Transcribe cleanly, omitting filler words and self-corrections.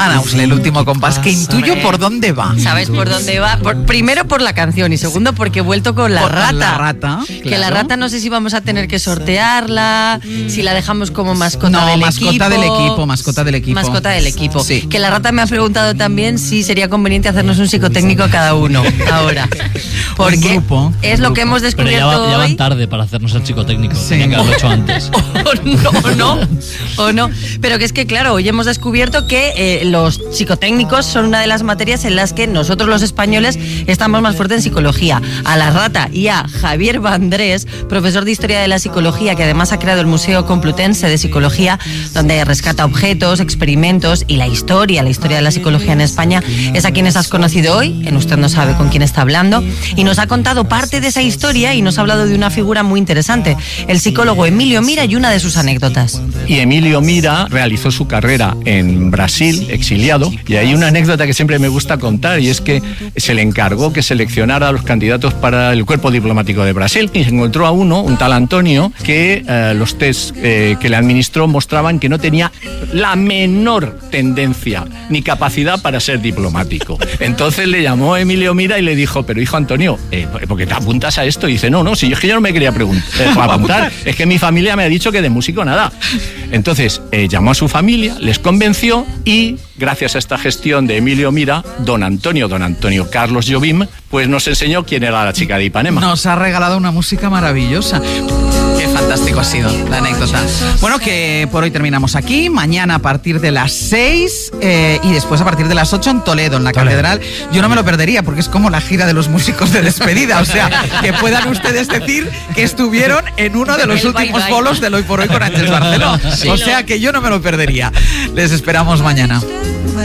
Ana Usle, el último compás, que intuyo por dónde va. ¿Sabes por dónde va? Primero por la canción y segundo porque he vuelto con la rata. La rata, que claro. la rata no sé si vamos a tener que sortearla, si la dejamos como mascota del equipo. Mascota del equipo. Sí. Que la rata me ha preguntado también si sería conveniente hacernos un psicotécnico a cada uno ahora. Porque es lo que hemos descubierto. Pero ya van tarde para hacernos el psicotécnico. Sí. Tenía que haberlo hecho antes. o no. Pero que es que, claro, hoy hemos descubierto que los psicotécnicos son una de las materias en las que nosotros los españoles estamos más fuertes en psicología. A la rata y a Javier Vandrés, profesor de Historia de la Psicología, que además ha creado el Museo Complutense de Psicología, donde rescata objetos, experimentos y la historia de la psicología en España, es a quienes has conocido hoy, en Usted no sabe con quién está hablando, y nos ha contado parte de esa historia y nos ha hablado de una figura muy interesante, el psicólogo Emilio Mira, y una de sus anécdotas. Y Emilio Mira realizó su carrera en Brasil, exiliado, y hay una anécdota que siempre me gusta contar, y es que se le encargó que seleccionara a los candidatos para el cuerpo diplomático de Brasil, y se encontró a un tal Antonio, que los test que le administró mostraban que no tenía la menor tendencia ni capacidad para ser diplomático. Entonces le llamó Emilio Mira y le dijo, pero hijo Antonio, ¿por qué te apuntas a esto? Y dice, no, si es que yo no me quería apuntar, es que mi familia me ha dicho que de músico nada. Entonces llamó a su familia, les convenció y gracias a esta gestión de Emilio Mira, don Antonio Carlos Jobim, pues nos enseñó quién era la chica de Ipanema. Nos ha regalado una música maravillosa. Qué fantástico ha sido la anécdota. Bueno, que por hoy terminamos aquí. Mañana a partir de las 6 y después a partir de las 8 en Toledo, en la Catedral. Yo no me lo perdería porque es como la gira de los músicos de despedida. O sea, que puedan ustedes decir que estuvieron en uno de los últimos bolos del Hoy por Hoy con Ángeles Barceló. Sí. O sea, que yo no me lo perdería. Les esperamos mañana.